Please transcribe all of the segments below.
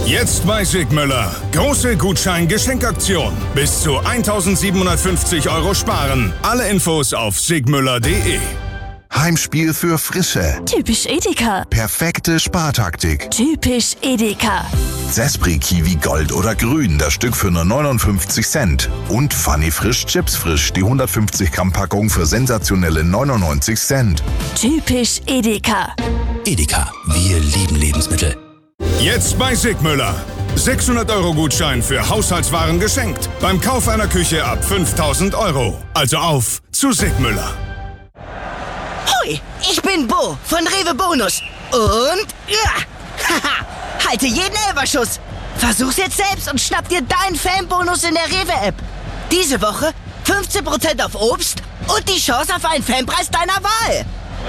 Jetzt bei Sigmüller. Große Gutschein-Geschenkaktion. Bis zu 1.750 € sparen. Alle Infos auf sigmüller.de. Heimspiel für Frische. Typisch Edeka. Perfekte Spartaktik. Typisch Edeka. Zespri Kiwi Gold oder Grün, das Stück für nur 59 Cent. Und Funny Frisch Chips Frisch, die 150 Gramm Packung für sensationelle 99 Cent. Typisch Edeka. Edeka, wir lieben Lebensmittel. Jetzt bei Sigmüller. 600 € Gutschein für Haushaltswaren geschenkt. Beim Kauf einer Küche ab 5.000 €. Also auf zu Sigmüller. Hoi, ich bin Bo von Rewe Bonus. Und haha, halte jeden Elferschuss. Versuch's jetzt selbst und schnapp dir deinen Fanbonus in der Rewe-App. Diese Woche 15% auf Obst und die Chance auf einen Fanpreis deiner Wahl.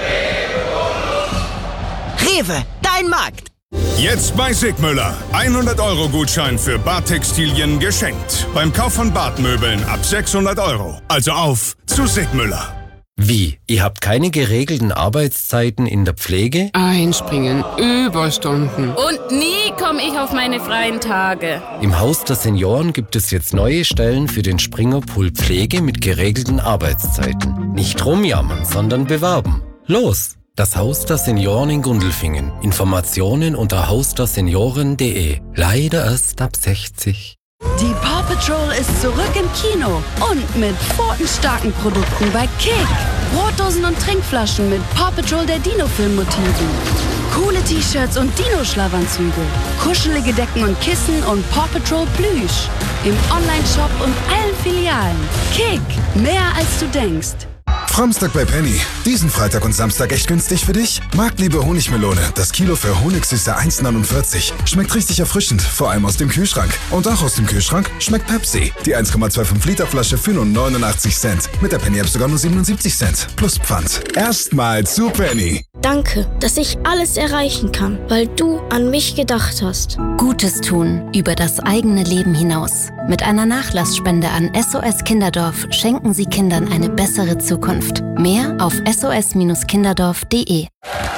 Rewe, dein Markt. Jetzt bei Sigmüller. 100 € Gutschein für Badtextilien geschenkt. Beim Kauf von Badmöbeln ab 600 €. Also auf zu Sigmüller. Wie? Ihr habt keine geregelten Arbeitszeiten in der Pflege? Einspringen, Überstunden. Und nie komme ich auf meine freien Tage. Im Haus der Senioren gibt es jetzt neue Stellen für den Springerpool Pflege mit geregelten Arbeitszeiten. Nicht rumjammern, sondern bewerben. Los! Das Haus der Senioren in Gundelfingen. Informationen unter hausdersenioren.de. Leider erst ab 60. Die Paw Patrol ist zurück im Kino und mit pfotenstarken Produkten bei Kick. Brotdosen und Trinkflaschen mit Paw Patrol der Dino-Film-Motiven. Coole T-Shirts und Dino-Schlafanzüge. Kuschelige Decken und Kissen und Paw Patrol Plüsch. Im Online-Shop und allen Filialen. Kick, mehr als du denkst. Framstag bei Penny. Diesen Freitag und Samstag echt günstig für dich? Marktliebe Honigmelone. Das Kilo für Honigsüße 1,49. Schmeckt richtig erfrischend, vor allem aus dem Kühlschrank. Und auch aus dem Kühlschrank schmeckt Pepsi. Die 1,25 Liter Flasche für nur 89 Cent. Mit der Penny-App sogar nur 77 Cent. Plus Pfand. Erstmal zu Penny. Danke, dass ich alles erreichen kann, weil du an mich gedacht hast. Gutes tun über das eigene Leben hinaus. Mit einer Nachlassspende an SOS Kinderdorf schenken Sie Kindern eine bessere Zukunft. Mehr auf sos-kinderdorf.de.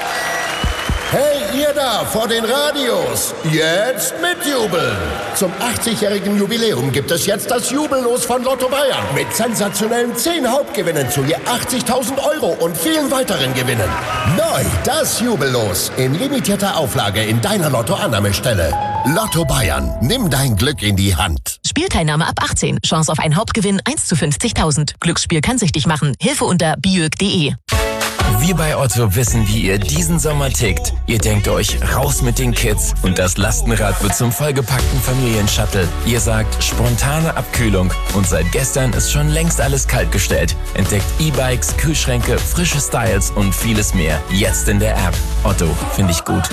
Hey, ihr da vor den Radios, jetzt mitjubeln! Zum 80-jährigen Jubiläum gibt es jetzt das Jubellos von Lotto Bayern mit sensationellen 10 Hauptgewinnen zu je 80.000 € und vielen weiteren Gewinnen. Neu das Jubellos in limitierter Auflage in deiner Lotto-Annahmestelle. Lotto Bayern, nimm dein Glück in die Hand. Spielteilnahme ab 18. Chance auf einen Hauptgewinn 1 zu 50.000. Glücksspiel kann süchtig machen. Hilfe unter biög.de. Wir bei Otto wissen, wie ihr diesen Sommer tickt. Ihr denkt euch, raus mit den Kids und das Lastenrad wird zum vollgepackten Familienshuttle. Ihr sagt, spontane Abkühlung und seit gestern ist schon längst alles kaltgestellt. Entdeckt E-Bikes, Kühlschränke, frische Styles und vieles mehr. Jetzt in der App. Otto, finde ich gut.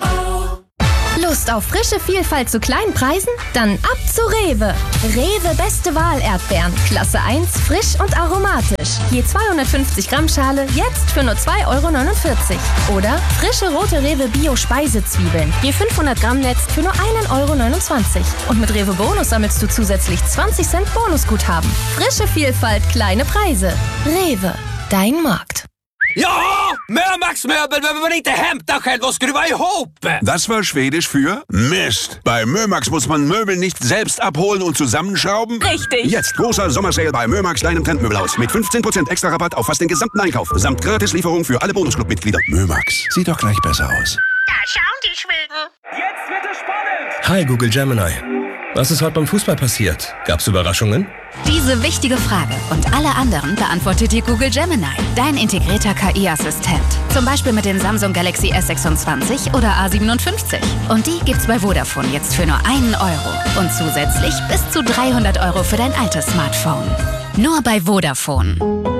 Lust auf frische Vielfalt zu kleinen Preisen? Dann ab zu Rewe. Rewe Beste Wahl Erdbeeren. Klasse 1, frisch und aromatisch. Je 250 Gramm Schale, jetzt für nur 2,49 €. Oder frische rote Rewe Bio Speisezwiebeln. Je 500 Gramm Netz für nur 1,29 €. Und mit Rewe Bonus sammelst du zusätzlich 20 Cent Bonusguthaben. Frische Vielfalt, kleine Preise. Rewe, dein Markt. Ja, Mömax-Möbel behöver man inte hämta själv och skruva ihop. Das war Schwedisch für Mist. Bei Mömax muss man Möbel nicht selbst abholen und zusammenschrauben. Richtig. Jetzt großer Sommersale bei Mömax, deinem Trendmöbelhaus. Mit 15% extra Rabatt auf fast den gesamten Einkauf. Samt Gratislieferung für alle Bonusclub-Mitglieder. Mömax, sieht doch gleich besser aus. Da schauen die Schweden. Jetzt wird es spannend. Hi Google Gemini. Was ist heute beim Fußball passiert? Gab's Überraschungen? Diese wichtige Frage und alle anderen beantwortet dir Google Gemini, dein integrierter KI-Assistent. Zum Beispiel mit den Samsung Galaxy S26 oder A57. Und die gibt's bei Vodafone jetzt für nur 1 € und zusätzlich bis zu 300 € für dein altes Smartphone. Nur bei Vodafone.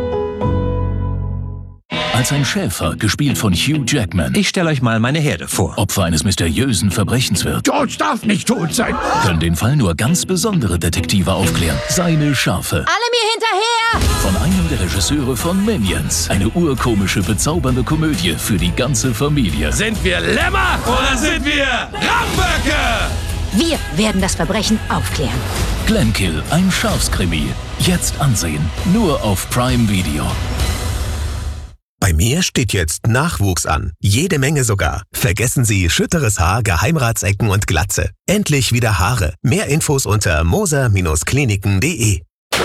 Als ein Schäfer, gespielt von Hugh Jackman. Ich stelle euch mal meine Herde vor. Opfer eines mysteriösen Verbrechens wird. George darf nicht tot sein. Können den Fall nur ganz besondere Detektive aufklären. Seine Schafe. Alle mir hinterher! Von einem der Regisseure von Minions. Eine urkomische, bezaubernde Komödie für die ganze Familie. Sind wir Lämmer oder sind wir Ramböcke? Wir werden das Verbrechen aufklären. Glenkill, ein Schafskrimi. Jetzt ansehen. Nur auf Prime Video. Bei mir steht jetzt Nachwuchs an. Jede Menge sogar. Vergessen Sie schütteres Haar, Geheimratsecken und Glatze. Endlich wieder Haare. Mehr Infos unter moser-kliniken.de.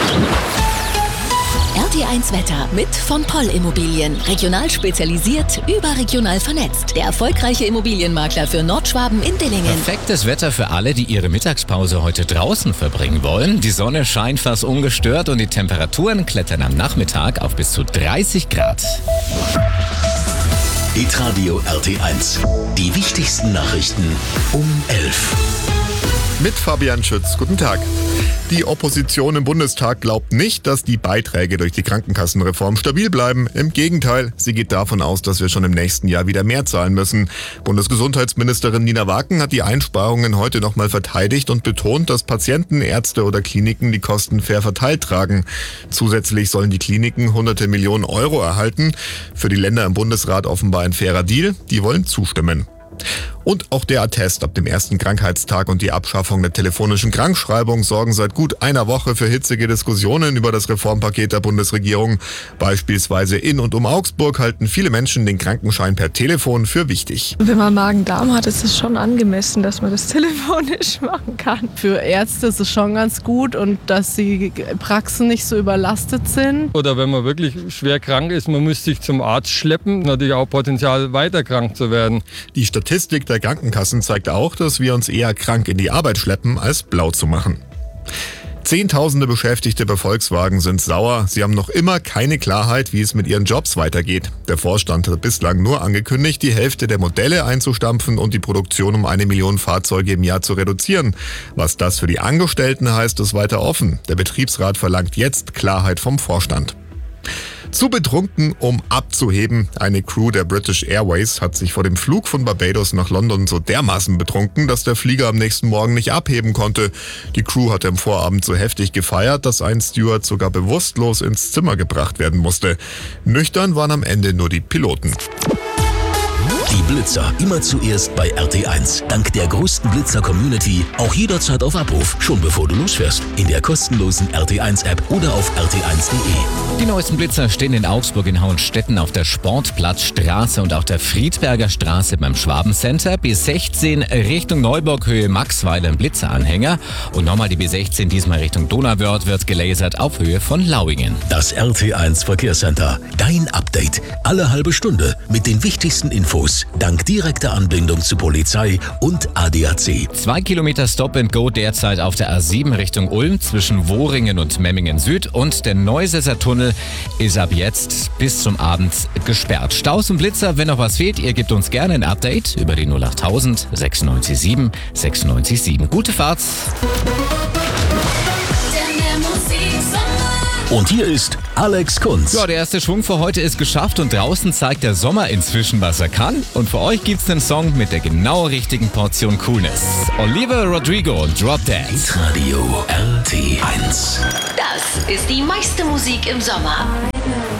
RT1 Wetter mit von Poll Immobilien. Regional spezialisiert, überregional vernetzt. Der erfolgreiche Immobilienmakler für Nordschwaben in Dillingen. Perfektes Wetter für alle, die ihre Mittagspause heute draußen verbringen wollen. Die Sonne scheint fast ungestört und die Temperaturen klettern am Nachmittag auf bis zu 30 Grad. Hitradio RT1. Die wichtigsten Nachrichten um 11. Mit Fabian Schütz. Guten Tag. Die Opposition im Bundestag glaubt nicht, dass die Beiträge durch die Krankenkassenreform stabil bleiben. Im Gegenteil, sie geht davon aus, dass wir schon im nächsten Jahr wieder mehr zahlen müssen. Bundesgesundheitsministerin Nina Waken hat die Einsparungen heute nochmal verteidigt und betont, dass Patienten, Ärzte oder Kliniken die Kosten fair verteilt tragen. Zusätzlich sollen die Kliniken hunderte Millionen Euro erhalten. Für die Länder im Bundesrat offenbar ein fairer Deal. Die wollen zustimmen. Und auch der Attest ab dem ersten Krankheitstag und die Abschaffung der telefonischen Krankschreibung sorgen seit gut einer Woche für hitzige Diskussionen über das Reformpaket der Bundesregierung. Beispielsweise in und um Augsburg halten viele Menschen den Krankenschein per Telefon für wichtig. Wenn man Magen-Darm hat, ist es schon angemessen, dass man das telefonisch machen kann. Für Ärzte ist es schon ganz gut und dass die Praxen nicht so überlastet sind. Oder wenn man wirklich schwer krank ist, man muss sich zum Arzt schleppen, natürlich auch Potenzial weiter krank zu werden. Die Statistik der Krankenkassen zeigt auch, dass wir uns eher krank in die Arbeit schleppen, als blau zu machen. Zehntausende Beschäftigte bei Volkswagen sind sauer. Sie haben noch immer keine Klarheit, wie es mit ihren Jobs weitergeht. Der Vorstand hat bislang nur angekündigt, die Hälfte der Modelle einzustampfen und die Produktion um 1 Million Fahrzeuge im Jahr zu reduzieren. Was das für die Angestellten heißt, ist weiter offen. Der Betriebsrat verlangt jetzt Klarheit vom Vorstand. Zu betrunken, um abzuheben. Eine Crew der British Airways hat sich vor dem Flug von Barbados nach London so dermaßen betrunken, dass der Flieger am nächsten Morgen nicht abheben konnte. Die Crew hatte am Vorabend so heftig gefeiert, dass ein Steward sogar bewusstlos ins Zimmer gebracht werden musste. Nüchtern waren am Ende nur die Piloten. Die Blitzer immer zuerst bei RT1. Dank der größten Blitzer-Community auch jederzeit auf Abruf, schon bevor du losfährst. In der kostenlosen RT1-App oder auf rt1.de. Die neuesten Blitzer stehen in Augsburg, in Hauenstetten auf der Sportplatzstraße und auch der Friedberger Straße beim Schwabencenter. B16 Richtung Neuburg-Höhe Maxweiler im Blitzeranhänger. Und nochmal die B16 diesmal Richtung Donauwörth wird gelasert auf Höhe von Lauingen. Das RT1 Verkehrscenter. Dein Update. Alle halbe Stunde mit den wichtigsten Infos. Dank direkter Anbindung zu Polizei und ADAC. 2 Kilometer Stop-and-Go derzeit auf der A7 Richtung Ulm zwischen Wohringen und Memmingen Süd. Und der Neusesser Tunnel ist ab jetzt bis zum Abend gesperrt. Staus und Blitzer, wenn noch was fehlt, ihr gebt uns gerne ein Update über die 08000 967 967. Gute Fahrt! Und hier ist Alex Kunz. Ja, der erste Schwung für heute ist geschafft und draußen zeigt der Sommer inzwischen, was er kann. Und für euch gibt's einen Song mit der genau richtigen Portion Coolness. Olivia Rodrigo und Drop Dead. Radio RT1. Das ist die meiste Musik im Sommer.